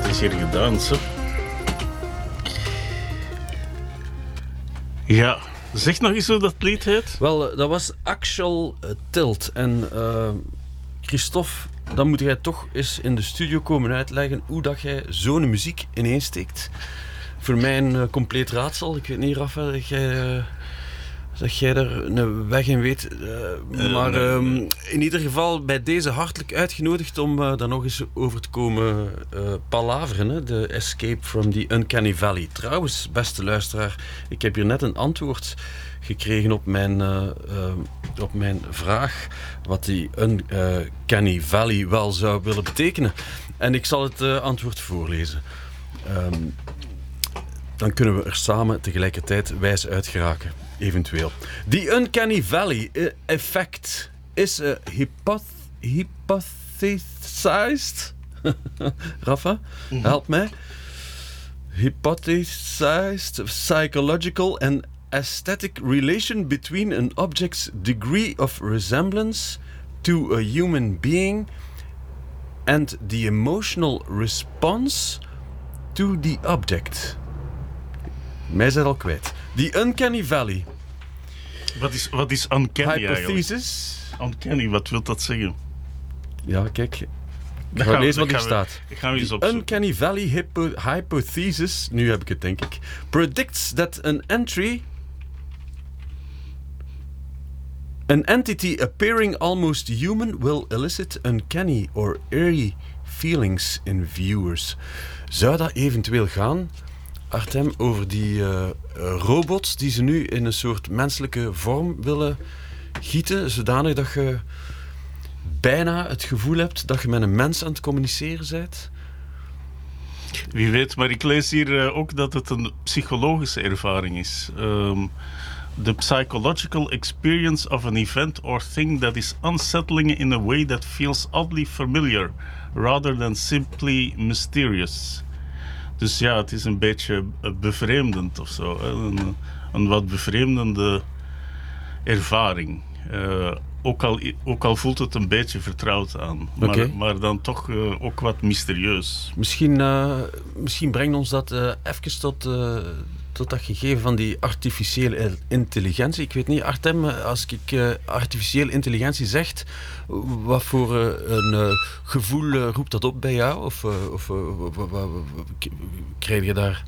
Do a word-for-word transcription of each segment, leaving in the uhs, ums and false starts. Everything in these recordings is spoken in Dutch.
is hier gedaan, zo. Ja, zeg nog eens hoe dat lied heet. Wel, dat was Actual Tilt. En uh, Christophe, dan moet jij toch eens in de studio komen uitleggen hoe dat jij zo'n muziek ineensteekt. Voor mij een uh, compleet raadsel. Ik weet niet, Rafa, dat jij, uh, dat jij er een weg in weet. Uh, uh, maar uh, um, in ieder geval bij deze hartelijk uitgenodigd om uh, daar nog eens over te komen uh, palaveren. Hè? De Escape from the Uncanny Valley. Trouwens, beste luisteraar, ik heb hier net een antwoord gekregen op mijn, uh, uh, op mijn vraag wat die Uncanny Valley wel zou willen betekenen. En ik zal het uh, antwoord voorlezen. Um, dan kunnen we er samen tegelijkertijd wijs uit geraken, eventueel. The Uncanny Valley effect is a hypoth- hypothesized... Rafa, mm-hmm. help mij. Hypothesized psychological and aesthetic relation between an object's degree of resemblance to a human being and the emotional response to the object. Mij zijn al kwijt. The Uncanny Valley. Wat is, wat is uncanny Hypothesis. Eigenlijk? Uncanny, wat wil dat zeggen? Ja, kijk. Ik ga lezen wat hier staat. Ik ga eens The Uncanny Valley hypo- hypothesis, nu heb ik het denk ik, predicts that an entry, an entity appearing almost human will elicit uncanny or eerie feelings in viewers. Zou dat eventueel gaan, Artem, over die uh, robots die ze nu in een soort menselijke vorm willen gieten, zodanig dat je bijna het gevoel hebt dat je met een mens aan het communiceren bent? Wie weet, maar ik lees hier uh, ook dat het een psychologische ervaring is. Um, the psychological experience of an event or thing that is unsettling in a way that feels oddly familiar, rather than simply mysterious. Dus ja, het is een beetje bevreemdend of zo. Hè? Een, een wat bevreemdende ervaring. Uh, ook, al, ook al voelt het een beetje vertrouwd aan. Maar, okay. maar dan toch uh, ook wat mysterieus. Misschien, uh, misschien brengt ons dat uh, even tot, uh, tot dat gegeven van die artificiële intelligentie. Ik weet niet, Artem, als ik uh, artificiële intelligentie zeg, wat voor uh, een uh, gevoel uh, roept dat op bij jou? Of, uh, of uh, w- w- w- w- krijg je daar...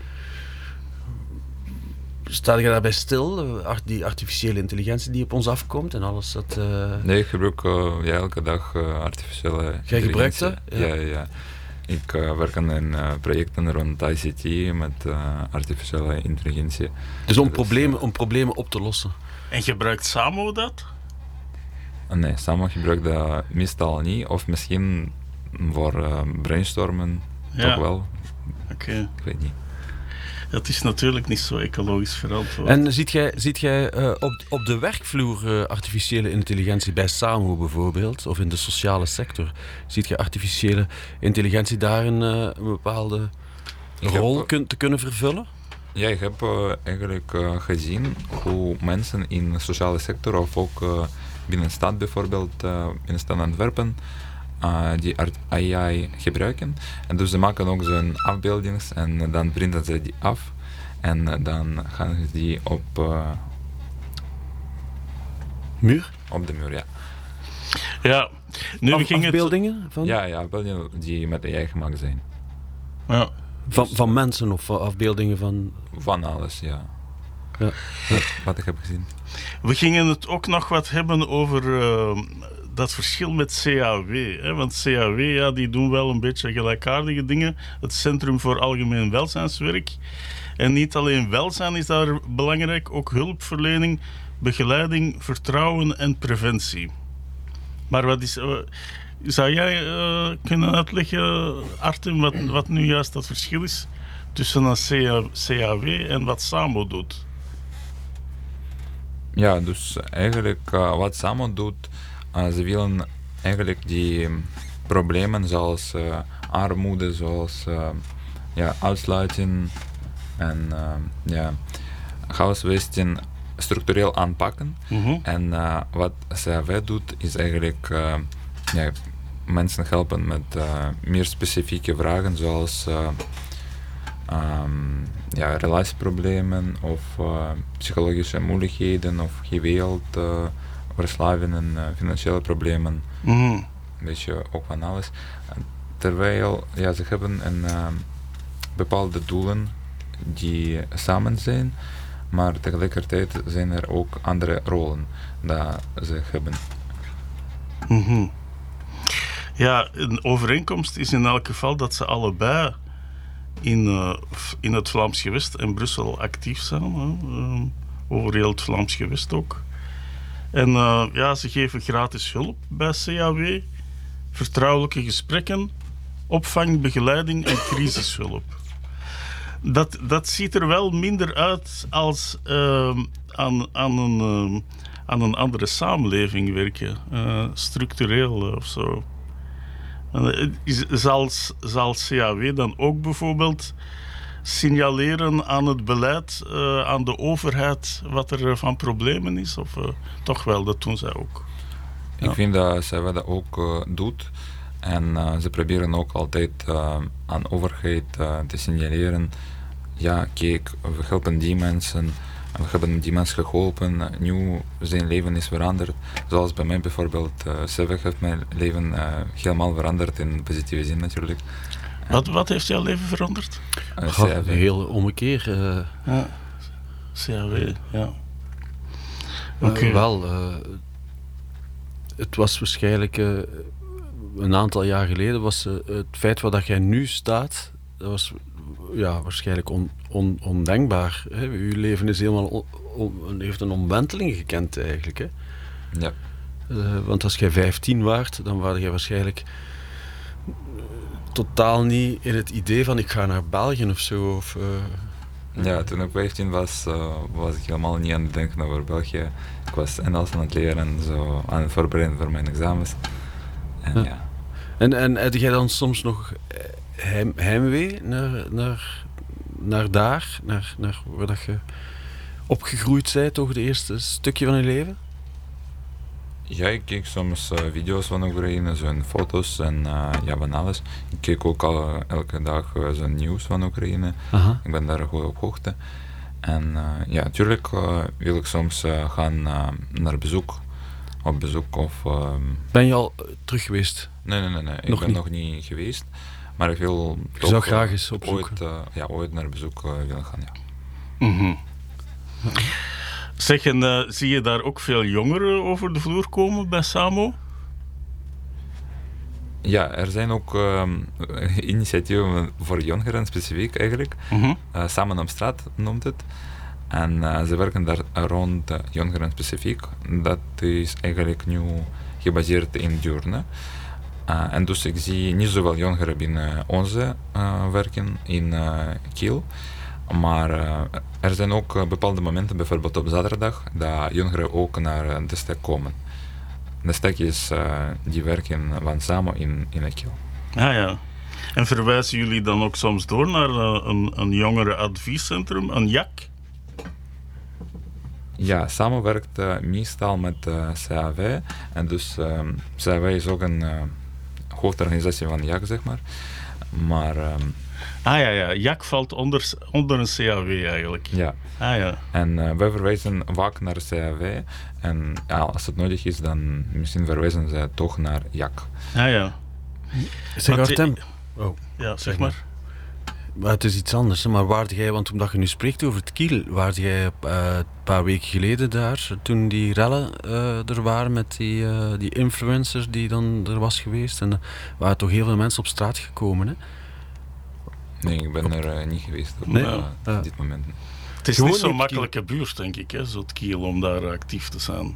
Sta je daarbij stil, die artificiële intelligentie die op ons afkomt en alles dat... Uh... Nee, ik gebruik uh, ja, elke dag uh, artificiële intelligentie. Jij gebruikt dat? Ja, ja. ja. Ik uh, werk aan uh, projecten rond I C T met uh, artificiële intelligentie. Dus om, dus, problemen, uh, om problemen op te lossen? En gebruikt Samo dat? Uh, nee, Samo gebruikt dat meestal niet. Of misschien voor uh, brainstormen, ja. Toch wel. Oké. Okay. Ik weet niet. Dat is natuurlijk niet zo ecologisch verantwoord. En ziet jij, ziet jij uh, op, op de werkvloer uh, artificiële intelligentie bij Samo bijvoorbeeld, of in de sociale sector, ziet jij artificiële intelligentie daar een, uh, een bepaalde ik rol heb, kun, te kunnen vervullen? Ja, ik heb uh, eigenlijk uh, gezien hoe mensen in de sociale sector, of ook uh, binnen stad bijvoorbeeld, uh, binnen stad Antwerpen, Uh, die A I gebruiken. En dus ze maken ook zo'n afbeeldings en dan printen ze die af en uh, dan gaan ze die op uh, muur? Op de muur, ja. Ja. Nu Af, ging afbeeldingen? Het... Van? Ja, ja, afbeeldingen die met A I gemaakt zijn. Ja. Van, van mensen of afbeeldingen van... Van alles, ja. Ja. Ja. Wat ik heb gezien. We gingen het ook nog wat hebben over... Uh, dat verschil met C A W. Hè? Want C A W, ja, die doen wel een beetje gelijkaardige dingen. Het Centrum voor Algemeen Welzijnswerk. En niet alleen welzijn is daar belangrijk, ook hulpverlening, begeleiding, vertrouwen en preventie. Maar wat is... Uh, zou jij uh, kunnen uitleggen, Artem, wat, wat nu juist dat verschil is tussen een C A W en wat Samo doet? Ja, dus eigenlijk uh, wat Samo doet... Uh, ze willen eigenlijk die um, problemen zoals uh, armoede, zoals uh, ja, uitsluiting en uh, ja, huisvesting structureel aanpakken. Mm-hmm. En uh, wat C A W doet is eigenlijk uh, ja, mensen helpen met uh, meer specifieke vragen, zoals uh, um, ja, relatieproblemen of uh, psychologische moeilijkheden of geweld, uh, verslavingen, uh, financiële problemen. Mhm. Een beetje ook van alles. Terwijl ja, ze hebben een, uh, bepaalde doelen die samen zijn, maar tegelijkertijd zijn er ook andere rollen dat ze hebben. Mhm. Ja, een overeenkomst is in elk geval dat ze allebei in, uh, in het Vlaams gewest en Brussel actief zijn. Hè. Uh, over heel het Vlaams gewest ook. En uh, ja, ze geven gratis hulp bij C A W. Vertrouwelijke gesprekken, opvang, begeleiding en crisishulp. Dat, dat ziet er wel minder uit als uh, aan, aan, een, uh, aan een andere samenleving werken. Uh, structureel uh, of zo. Uh, is, zal, zal C A W dan ook bijvoorbeeld signaleren aan het beleid, uh, aan de overheid, wat er van problemen is? Of uh, toch wel, dat doen zij ook. Ik ja. vind dat zij dat ook uh, doet. En uh, ze proberen ook altijd uh, aan de overheid uh, te signaleren. Ja, kijk, we helpen die mensen. We hebben die mensen geholpen. Nu zijn leven is veranderd. Zoals bij mij bijvoorbeeld. Uh, Seveg heeft mijn leven uh, helemaal veranderd in positieve zin natuurlijk. Wat, wat heeft jouw leven veranderd? Uh, Goh, een heel ommekeer. Uh, ja. C A W, ja. Oké. Okay. Uh, wel, uh, het was waarschijnlijk uh, een aantal jaar geleden was uh, het feit waar dat jij nu staat, dat was ja, waarschijnlijk on, on, ondenkbaar. Hè? Uw leven is helemaal on, on, heeft een omwenteling gekend eigenlijk. Hè? Ja. Uh, want als jij vijftien waart, dan was jij waarschijnlijk uh, totaal niet in het idee van ik ga naar België of zo. Of, uh, ja, toen ik vijftien was, uh, was ik helemaal niet aan het denken over België. Ik was Engels aan het leren en zo aan het voorbereiden voor mijn examens. En, ja. Ja. en, en heb jij dan soms nog heim, heimwee naar, naar, naar daar, naar, naar waar dat je opgegroeid bent, toch de eerste stukje van je leven? Ja, ik kijk soms uh, video's van Oekraïne, zo'n foto's en uh, ja, van alles. Ik kijk ook al elke dag uh, zo'n nieuws van Oekraïne. Aha. Ik ben daar goed op hoogte. En uh, ja, natuurlijk uh, wil ik soms uh, gaan uh, naar bezoek. Op bezoek of... Uh, ben je al uh, terug geweest? Nee, nee, nee. nee. Ik nog ben niet. nog niet geweest. Maar ik wil je toch... zou graag eens opzoeken. Ooit, uh, ja, ooit naar bezoek uh, willen gaan, ja. Mm-hmm. Zeg, en uh, zie je daar ook veel jongeren over de vloer komen bij SAMO? Ja, er zijn ook uh, initiatieven voor jongeren specifiek eigenlijk. Mm-hmm. Uh, Samen op straat noemt het. En uh, ze werken daar rond uh, jongeren specifiek. Dat is eigenlijk nu gebaseerd in Deurne. Uh, en dus ik zie niet zoveel jongeren binnen onze uh, werken in uh, Kiel. Maar uh, er zijn ook uh, bepaalde momenten, bijvoorbeeld op zaterdag, dat jongeren ook naar uh, de stek komen. De stek is uh, die werken van SAMO in, in Kiel. Ah ja. En verwijzen jullie dan ook soms door naar uh, een, een jongerenadviescentrum, een J A C? Ja, SAMO werkt uh, meestal met uh, C A W. En dus uh, C A W is ook een uh, hoofdorganisatie van J A C, zeg maar. Maar... Um, Ah ja, ja. J A C valt onder, onder een C A W eigenlijk. Ja. Ah ja. En uh, wij verwijzen vaak naar C A W. En ja, als het nodig is, dan misschien verwijzen ze toch naar J A C. Ah ja. Zeg Want Artem. je- Oh, Ja, zeg maar. maar het is iets anders. Hè? Maar waarde jij, want omdat je nu spreekt over het Kiel, waarde jij uh, een paar weken geleden daar, toen die rellen uh, er waren met die, uh, die influencers die dan er was geweest. En er waren toch heel veel mensen op straat gekomen, hè? Nee, ik ben er uh, niet geweest op Nee? uh, Ah. dit moment. Het is Gewoon niet zo'n niet makkelijke buurt, denk ik, hè, zo het Kiel, om daar actief te zijn.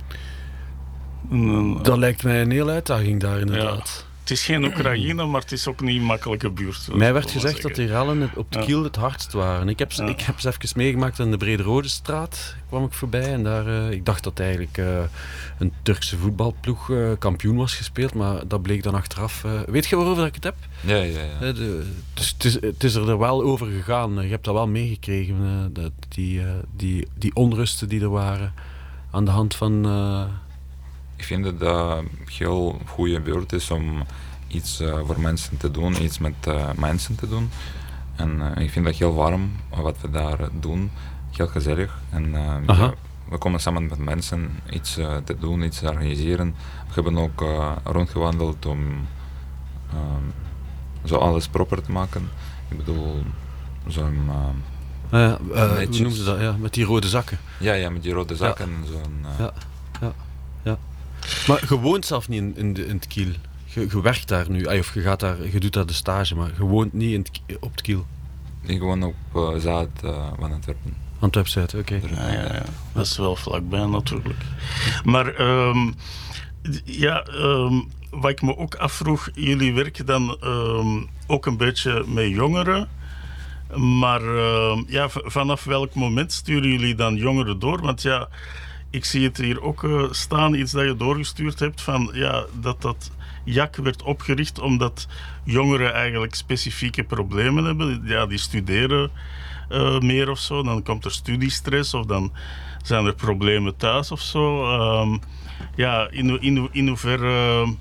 En, uh, Dat lijkt mij een hele uitdaging daar inderdaad. het is geen Oekraïne, maar het is ook niet een makkelijke buurt. Mij werd zal ik gezegd maar dat die rellen op de Ja. Kiel het hardst waren. Ik heb, Ja. ik heb ze even meegemaakt aan de Brederode straat, kwam ik voorbij. En daar, uh, ik dacht dat eigenlijk uh, een Turkse voetbalploeg uh, kampioen was gespeeld, maar dat bleek dan achteraf... Uh, weet je waarover ik het heb? Ja, ja, ja. Uh, de, dus het, is, het is er wel over gegaan. Je hebt dat wel meegekregen, uh, dat die, uh, die, die onrusten die er waren aan de hand van... Uh, Ik ik vind dat dat heel goede beurt is om iets uh, voor mensen te doen, iets met uh, mensen te doen. En uh, ik vind dat heel warm wat we daar doen, heel gezellig. En uh, ja, we komen samen met mensen iets uh, te doen, iets te organiseren. We hebben ook uh, rondgewandeld om uh, zo alles proper te maken. Ik bedoel, zo'n... Uh, ja, uh, hoe noemen ze dat? Ja, met die rode zakken. Ja, ja, met die rode zakken. Ja. Zo'n, uh, ja, ja, ja. Maar je woont zelf niet in, in, de, in het Kiel. Je, je werkt daar nu, of je, gaat daar, je doet daar de stage, maar je woont niet in het, op het Kiel. Ik woon op uh, Zuid uh, van Antwerpen. Antwerp-Zuid, oké. Okay. Ja, ja, ja, dat is wel vlakbij natuurlijk. Maar um, ja, um, wat ik me ook afvroeg, jullie werken dan um, ook een beetje met jongeren. Maar uh, ja, v- vanaf welk moment sturen jullie dan jongeren door? Want ja, ik zie het hier ook uh, staan, iets dat je doorgestuurd hebt, van ja, dat dat J A K werd opgericht omdat jongeren eigenlijk specifieke problemen hebben. Ja, die studeren uh, meer of zo, dan komt er studiestress of dan zijn er problemen thuis of zo. Um, ja, in, in, in hoeverre uh,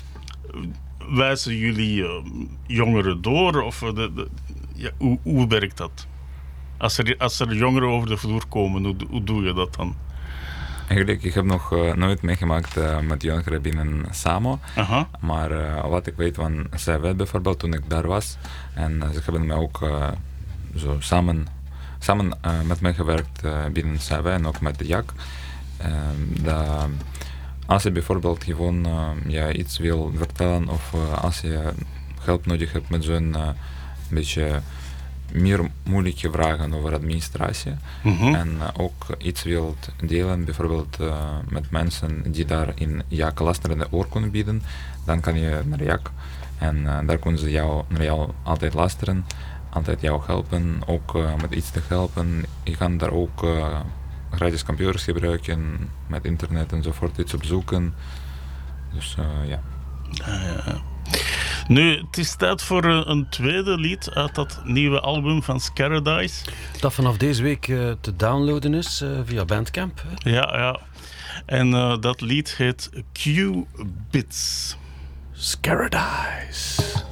wijzen jullie uh, jongeren door? Of de, de, ja, hoe, hoe werkt dat? Als er, als er jongeren over de vloer komen, hoe, hoe doe je dat dan? Eigenlijk, ik heb nog uh, nooit meegemaakt uh, met jongeren binnen Samo. Aha. Maar uh, wat ik weet van C W bijvoorbeeld, toen ik daar was. En uh, ze hebben mij ook uh, zo samen, samen uh, met mij gewerkt uh, binnen C W en ook met de J A K. Uh, dat, als je bijvoorbeeld gewoon uh, ja, iets wil vertellen of uh, als je hulp nodig hebt met zo'n uh, beetje meer moeilijke vragen over administratie mm-hmm. en uh, ook iets wilt delen, bijvoorbeeld uh, met mensen die daar in J A K luisterende oor kunnen bieden, dan kan je naar J A K en uh, daar kunnen ze jou, naar jou altijd luisteren, altijd jou helpen, ook uh, met iets te helpen. Je kan daar ook uh, gratis computers gebruiken, met internet enzovoort, iets opzoeken. Dus uh, ja. Ah, ja. Nu, het is tijd voor een tweede lied uit dat nieuwe album van Scaradise. Dat vanaf deze week uh, te downloaden is uh, via Bandcamp. Hè? Ja, ja. En uh, dat lied heet Q-Bits. Scaradise.